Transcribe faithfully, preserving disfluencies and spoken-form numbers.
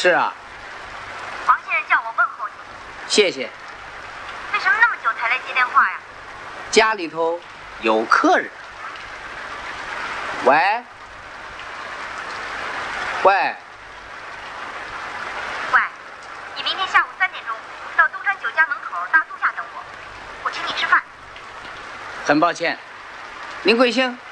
是啊。 王先生叫我问候你。 谢谢。 为什么那么久才来接电话呀？ 家里头有客人。喂。喂。 喂，你明天下午三点钟到东山酒家门口大树下等我，我请你吃饭。 很抱歉，您贵姓？